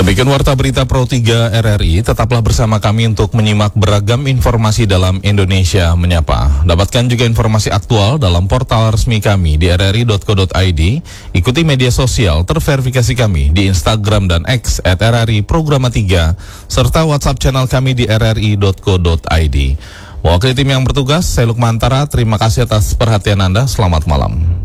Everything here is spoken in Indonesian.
Demikian Warta Berita Pro 3 RRI, tetaplah bersama kami untuk menyimak beragam informasi dalam Indonesia Menyapa. Dapatkan juga informasi aktual dalam portal resmi kami di rri.co.id, ikuti media sosial terverifikasi kami di Instagram dan X @RRI Programa 3, serta WhatsApp channel kami di rri.co.id. Wakil tim yang bertugas, saya Lukman Antara, terima kasih atas perhatian Anda, selamat malam.